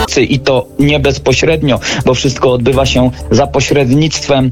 uchodźcy i to nie bezpośrednio, bo wszystko odbywa się za pośrednictwem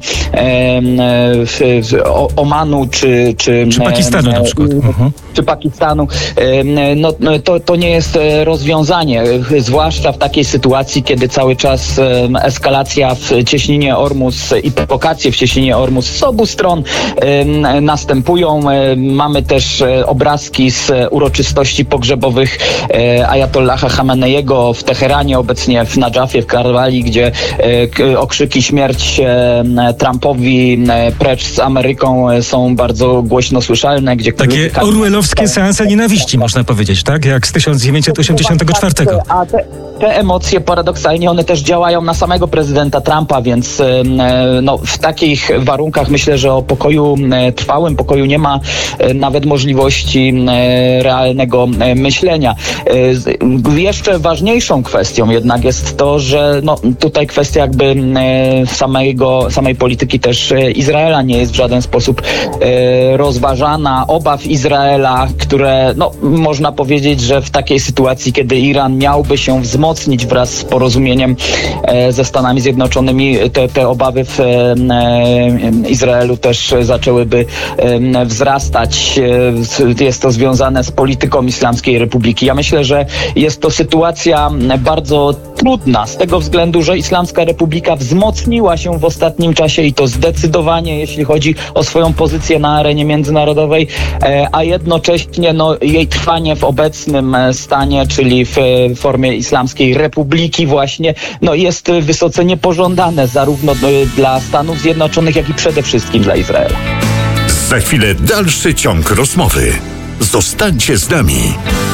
Omanu czy Pakistanu na przykład. Czy Pakistanu. To nie jest rozwiązanie, zwłaszcza w takiej sytuacji, kiedy cały czas eskalacja w cieśninie Ormus i prowokacje w cieśninie Ormus z obu stron następują. Mamy też obrazki z uroczystości pogrzebowych Ajatollaha Chameneiego w Teheranie, obecnie w Nadżafie, w Karwali, gdzie okrzyki śmierć Trumpowi, precz z Ameryką są bardzo głośno słyszalne. Gdzie takie orwellowskie seanse nienawiści, można powiedzieć, tak? Jak z 1984. A te emocje paradoksalnie one też działają na samego prezydenta Trumpa, więc w takich warunkach myślę, że o trwałym pokoju nie ma nawet możliwości realnego myślenia. Jeszcze ważniejszą kwestią jednak jest to, że tutaj kwestia jakby samej polityki też Izraela nie jest w żaden sposób rozważana. Obaw Izraela, które można powiedzieć, że w takiej sytuacji, kiedy Iran miałby się wzmocnić wraz z porozumieniem ze Stanami Zjednoczonymi, te obawy w Izraelu też zaczęłyby wzrastać. Jest to związane z polityką Islamskiej Republiki. Ja myślę, że jest to sytuacja bardzo trudna z tego względu, że Islamska Republika wzmocniła się w ostatnim czasie i to zdecydowanie, jeśli chodzi o swoją pozycję na arenie międzynarodowej, a jednocześnie jej trwanie w obecnym stanie, czyli w formie Islamskiej Republiki właśnie, jest wysoce niepożądane zarówno dla Stanów Zjednoczonych, jak i przede wszystkim dla Izraela. Za chwilę dalszy ciąg rozmowy. Zostańcie z nami.